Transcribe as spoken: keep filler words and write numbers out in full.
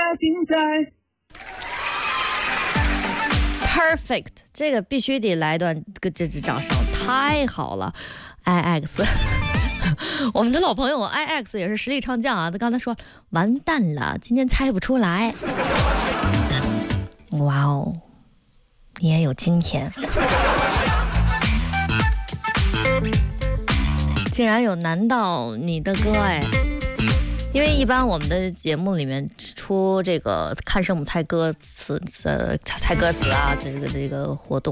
精彩。 Perfect， 这个必须得来一段，这这这掌声太好了 ，I X， 我们的老朋友 I X 也是实力唱将啊，他刚才说完蛋了，今天猜不出来，哇哦，你也有今天，竟然有难倒你的歌哎。因为一般我们的节目里面出这个看圣母猜歌词、呃猜歌词啊，这个这个活动。